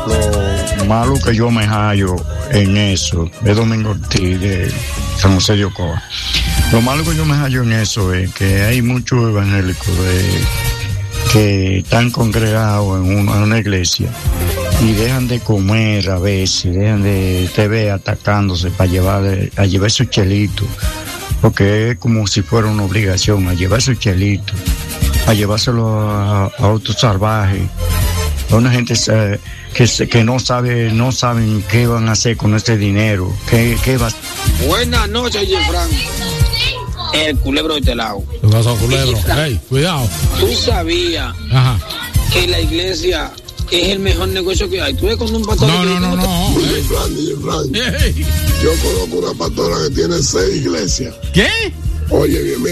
Lo malo que yo me hallo en eso, es Domingo Ortiz de San José de Ocoa. Lo malo que yo me hallo en eso es que hay muchos evangélicos que están congregados en una iglesia y dejan de comer a veces, dejan de TV atacándose para llevar sus chelitos, porque es como si fuera una obligación, a llevar sus chelitos, a llevárselo a autos salvajes, a una gente que no saben qué van a hacer con este dinero, qué va a... Buenas noches, Jefran. El culebro de este lado. ¿Qué pasó, culebro? Hey, cuidado. ¿Tú sabías que la iglesia es el mejor negocio que hay? ¿Tú ves con un pastor? No. Hey. Yo conozco una pastora que tiene 6 iglesias. ¿Qué? Oye, bien, mira.